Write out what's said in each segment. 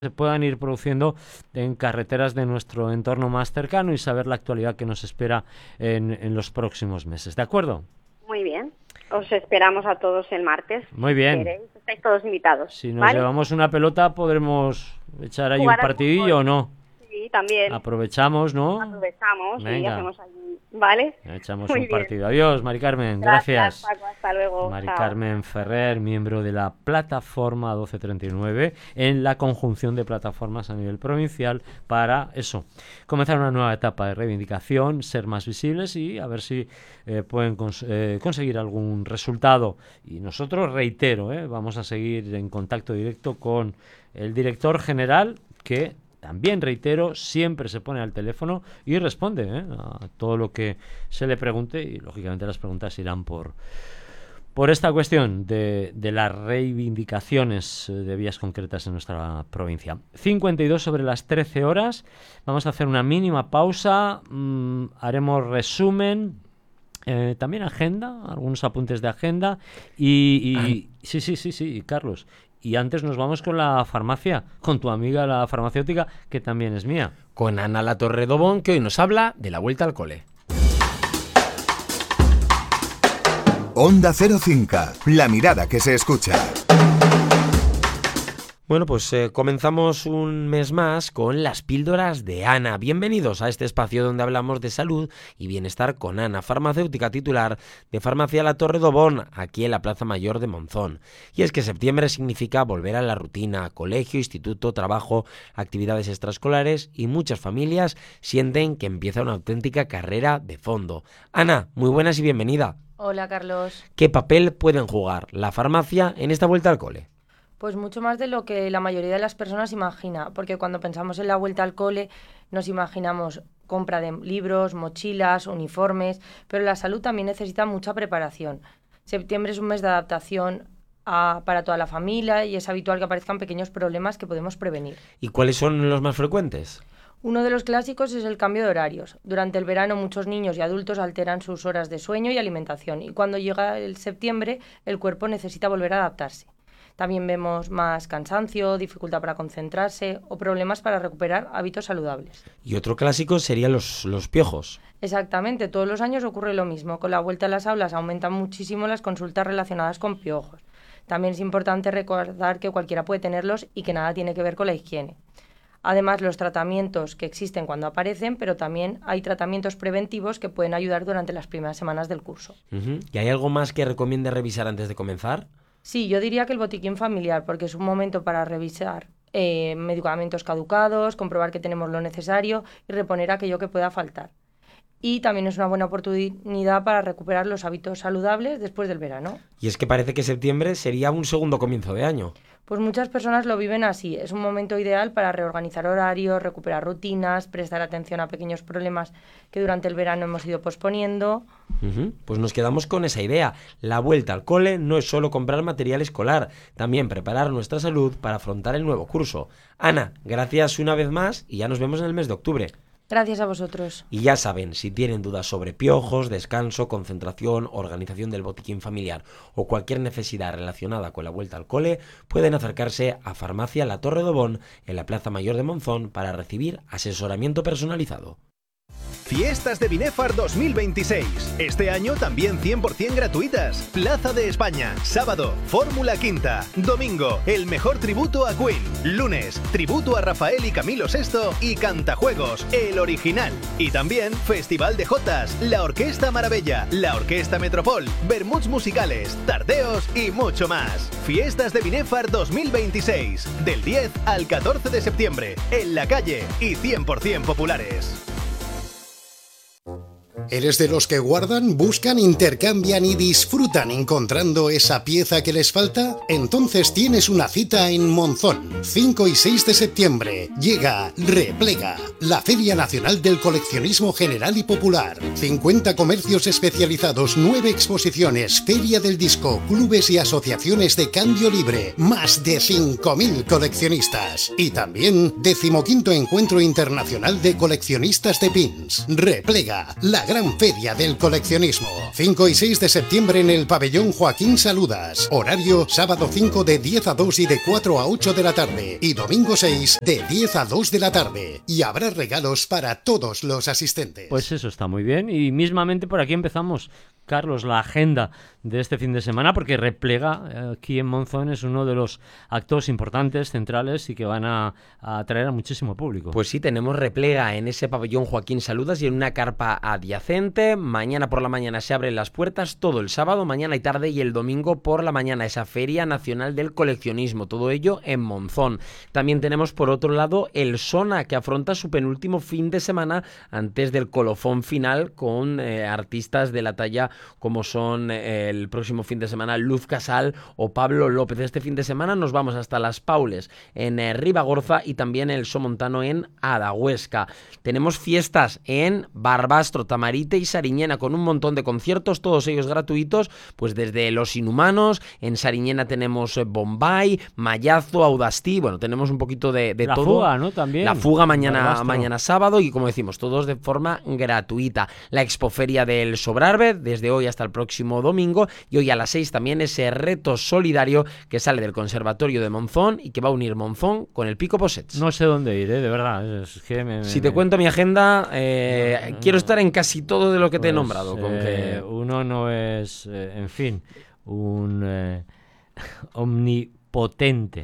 se puedan ir produciendo en carreteras de nuestro entorno más cercano y saber la actualidad que nos espera en los próximos meses. ¿De acuerdo? Muy bien. Os esperamos a todos el martes. Muy bien. Si queréis, estáis todos invitados. Si nos ¿vale? llevamos una pelota, podremos echar ahí Jugar un partidillo o no. Sí, también. Aprovechamos, ¿no? Aprovechamos Venga. y hacemos allí. ¿Vale? Echamos Muy un bien. partido. Adiós, Mari Carmen. Gracias. Paco, hasta luego. Mari Chao. Carmen Ferrer, miembro de la plataforma 1239, en la conjunción de plataformas a nivel provincial para eso, comenzar una nueva etapa de reivindicación, ser más visibles y a ver si pueden conseguir algún resultado. Y nosotros, reitero, vamos a seguir en contacto directo con el director general, que también, reitero, siempre se pone al teléfono y responde a todo lo que se le pregunte, y lógicamente las preguntas irán por esta cuestión de las reivindicaciones de vías concretas en nuestra provincia. 52 sobre las 13 horas. Vamos a hacer una mínima pausa. Haremos resumen. También agenda, algunos apuntes de agenda. Sí, Carlos. Y antes nos vamos con la farmacia, con tu amiga la farmacéutica, que también es mía. Con Ana Latorre Dobón, que hoy nos habla de la vuelta al cole. Onda 05, la mirada que se escucha. Bueno, pues comenzamos un mes más con las píldoras de Ana. Bienvenidos a este espacio donde hablamos de salud y bienestar con Ana, farmacéutica titular de Farmacia La Torre Dobón, aquí en la Plaza Mayor de Monzón. Y es que septiembre significa volver a la rutina, colegio, instituto, trabajo, actividades extraescolares, y muchas familias sienten que empieza una auténtica carrera de fondo. Ana, muy buenas y bienvenida. Hola, Carlos. ¿Qué papel pueden jugar la farmacia en esta vuelta al cole? Pues mucho más de lo que la mayoría de las personas imagina, porque cuando pensamos en la vuelta al cole nos imaginamos compra de libros, mochilas, uniformes, pero la salud también necesita mucha preparación. Septiembre es un mes de adaptación para toda la familia y es habitual que aparezcan pequeños problemas que podemos prevenir. ¿Y cuáles son los más frecuentes? Uno de los clásicos es el cambio de horarios. Durante el verano muchos niños y adultos alteran sus horas de sueño y alimentación, y cuando llega el septiembre el cuerpo necesita volver a adaptarse. También vemos más cansancio, dificultad para concentrarse o problemas para recuperar hábitos saludables. Y otro clásico serían los piojos. Exactamente, todos los años ocurre lo mismo. Con la vuelta a las aulas aumentan muchísimo las consultas relacionadas con piojos. También es importante recordar que cualquiera puede tenerlos y que nada tiene que ver con la higiene. Además, los tratamientos que existen cuando aparecen, pero también hay tratamientos preventivos que pueden ayudar durante las primeras semanas del curso. ¿Y hay algo más que recomiende revisar antes de comenzar? Sí, yo diría que el botiquín familiar, porque es un momento para revisar medicamentos caducados, comprobar que tenemos lo necesario y reponer aquello que pueda faltar. Y también es una buena oportunidad para recuperar los hábitos saludables después del verano. Y es que parece que septiembre sería un segundo comienzo de año. Pues muchas personas lo viven así. Es un momento ideal para reorganizar horarios, recuperar rutinas, prestar atención a pequeños problemas que durante el verano hemos ido posponiendo. Pues nos quedamos con esa idea. La vuelta al cole no es solo comprar material escolar, también preparar nuestra salud para afrontar el nuevo curso. Ana, gracias una vez más y ya nos vemos en el mes de octubre. Gracias a vosotros. Y ya saben, si tienen dudas sobre piojos, descanso, concentración, organización del botiquín familiar o cualquier necesidad relacionada con la vuelta al cole, pueden acercarse a Farmacia La Torre Dobón en la Plaza Mayor de Monzón para recibir asesoramiento personalizado. Fiestas de Binefar 2026. Este año también 100% gratuitas. Plaza de España. Sábado, Fórmula Quinta. Domingo, el mejor tributo a Queen. Lunes, tributo a Rafael y Camilo VI y Cantajuegos, el original. Y también Festival de Jotas, la Orquesta Maravilla, la Orquesta Metropol, Bermuds musicales, tardeos y mucho más. Fiestas de Binefar 2026. Del 10 al 14 de septiembre. En la calle y 100% populares. ¿Eres de los que guardan, buscan, intercambian y disfrutan encontrando esa pieza que les falta? Entonces tienes una cita en Monzón. 5 y 6 de septiembre. Llega Replega, la Feria Nacional del Coleccionismo General y Popular. 50 comercios especializados, 9 exposiciones, Feria del Disco, clubes y asociaciones de cambio libre. Más de 5.000 coleccionistas. Y también 15º Encuentro Internacional de Coleccionistas de Pins. Replega, la gran gran feria del coleccionismo. 5 y 6 de septiembre en el pabellón Joaquín Saludas. Horario sábado 5 de 10 a 2 y de 4 a 8 de la tarde. Y domingo 6 de 10 a 2 de la tarde. Y habrá regalos para todos los asistentes. Pues eso está muy bien. Y mismamente por aquí empezamos, Carlos, la agenda de este fin de semana, porque Replega aquí en Monzón es uno de los actos importantes, centrales y que van a atraer a muchísimo público. Pues sí, tenemos Replega en ese pabellón Joaquín Saludas y en una carpa adyacente. Mañana por la mañana se abren las puertas, todo el sábado, mañana y tarde, y el domingo por la mañana esa Feria Nacional del Coleccionismo, todo ello en Monzón. También tenemos por otro lado el Sona, que afronta su penúltimo fin de semana antes del colofón final con artistas de la talla como son el próximo fin de semana Luz Casal o Pablo López. Este fin de semana nos vamos hasta Las Paules en Ribagorza y también el Somontano en Aragüesca. Tenemos fiestas en Barbastro, Tamarite y Sariñena con un montón de conciertos, todos ellos gratuitos, pues desde Los Inhumanos, en Sariñena tenemos Bombay, Mayazo, Audastí, bueno, tenemos un poquito de la todo. La Fuga, ¿no? También. La Fuga mañana sábado y como decimos, todos de forma gratuita. La Expoferia del Sobrarbe, desde hoy hasta el próximo domingo, y hoy a las 6 también ese reto solidario que sale del Conservatorio de Monzón y que va a unir Monzón con el Pico Possets. No sé dónde ir, de verdad. Es que si te cuento mi agenda, quiero estar en casi todo de lo que te he nombrado. Con que uno no es, en fin, un omnipotente.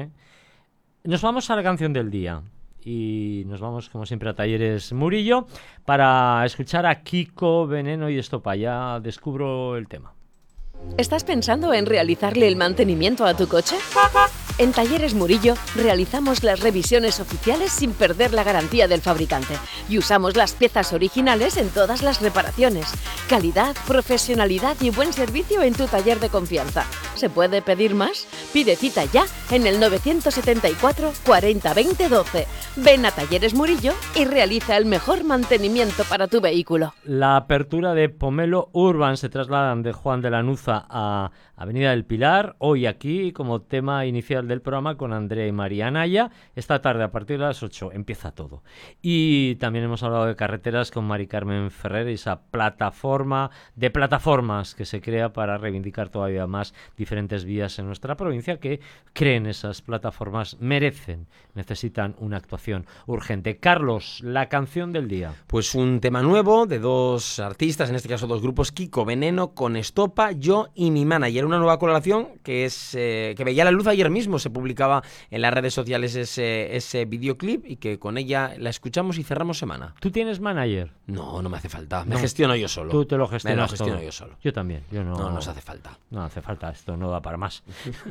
Nos vamos a la canción del día. Y nos vamos, como siempre, a Talleres Murillo para escuchar a Kiko Veneno y Estopa. Ya descubro el tema. ¿Estás pensando en realizarle el mantenimiento a tu coche? En Talleres Murillo realizamos las revisiones oficiales sin perder la garantía del fabricante y usamos las piezas originales en todas las reparaciones. Calidad, profesionalidad y buen servicio en tu taller de confianza. ¿Se puede pedir más? Pide cita ya en el 974 40 20 12. Ven a Talleres Murillo y realiza el mejor mantenimiento para tu vehículo. La apertura de Pomelo Urban se trasladan de Juan de la Nuza a Avenida del Pilar, hoy aquí como tema inicial del programa con Andrea y María Anaya. Esta tarde a partir de las 8 empieza todo. Y también hemos hablado de carreteras con Mari Carmen Ferrer y esa plataforma de plataformas que se crea para reivindicar todavía más diferentes vías en nuestra provincia que creen esas plataformas necesitan una actuación urgente. Carlos, la canción del día. Pues un tema nuevo de dos artistas, en este caso dos grupos, Kiko Veneno con Estopa, yo y mi manager. Una nueva colaboración que es que veía la luz ayer mismo, se publicaba en las redes sociales ese videoclip y que con ella la escuchamos y cerramos semana. ¿Tú tienes manager? No me hace falta, me gestiono yo solo. Tú te lo gestionas. Me lo gestiono todo. Yo solo. Yo también, no nos hace falta. No hace falta, esto no da para más.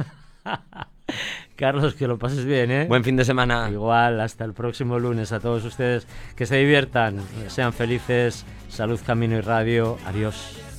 Carlos, que lo pases bien, ¿eh? Buen fin de semana. Igual, hasta el próximo lunes. A todos ustedes que se diviertan, sean felices. Salud, Camino y Radio. Adiós.